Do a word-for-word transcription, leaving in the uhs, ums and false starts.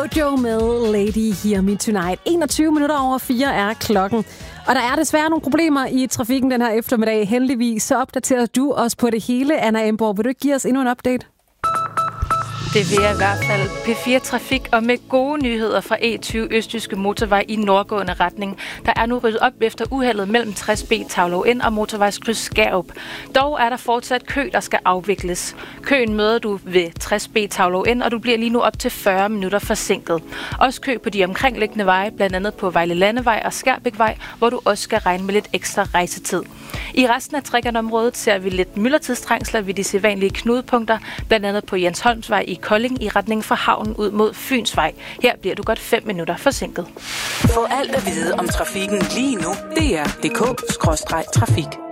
Jojo med Lady Hear Me Tonight. enogtyve minutter over fire er klokken. Og der er desværre nogle problemer i trafikken den her eftermiddag. Heldigvis så opdaterer du os på det hele. Anna Emborg, vil du ikke give os endnu en update? Det vil jeg i hvert fald. P fire Trafik og med gode nyheder fra E tyve Østjyske Motorvej i nordgående retning. Der er nu ryddet op efter uheldet mellem tres B Taulov Ind og motorvejskryds Skærup. Dog er der fortsat kø, der skal afvikles. Køen møder du ved tres B Taulov Ind, og du bliver lige nu op til fyrre minutter forsinket. Også kø på de omkringliggende veje, blandt andet på Vejle Landevej og Skærbækvej, hvor du også skal regne med lidt ekstra rejsetid. I resten af Trækkernområdet ser vi lidt myldretidstrængsler ved de sædvanlige knudepunkter, blandt andet på Jens Holmsvej i Kolding i retning fra havnen ud mod Fynsvej. Her bliver du godt fem minutter forsinket. Få alt at vide om trafikken lige nu. D R punktum d k skråstreg trafik.